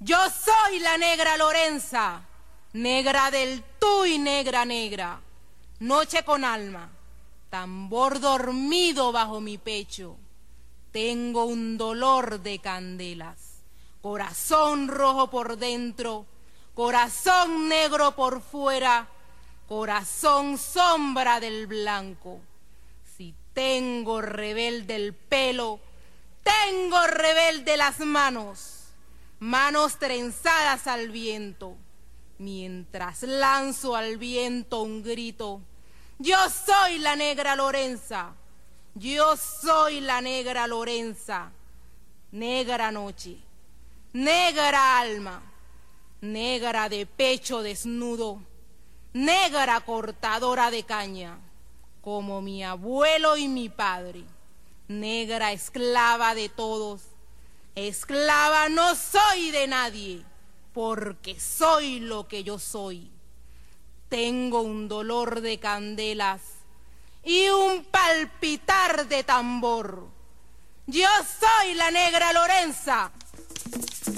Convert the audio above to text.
Yo soy la negra Lorenza, negra del tú y negra negra, noche con alma, tambor dormido bajo mi pecho. Tengo un dolor de candelas, corazón rojo por dentro, corazón negro por fuera, corazón sombra del blanco. Si tengo rebelde el pelo, tengo rebelde las manos, manos trenzadas al viento, mientras lanzo al viento un grito. Yo soy la negra Lorenza, yo soy la negra Lorenza, negra noche, negra alma, negra de pecho desnudo, negra cortadora de caña, como mi abuelo y mi padre, negra esclava de todos. Esclava no soy de nadie, porque soy lo que yo soy. Tengo un dolor de candelas y un palpitar de tambor. Yo soy la negra Lorenza.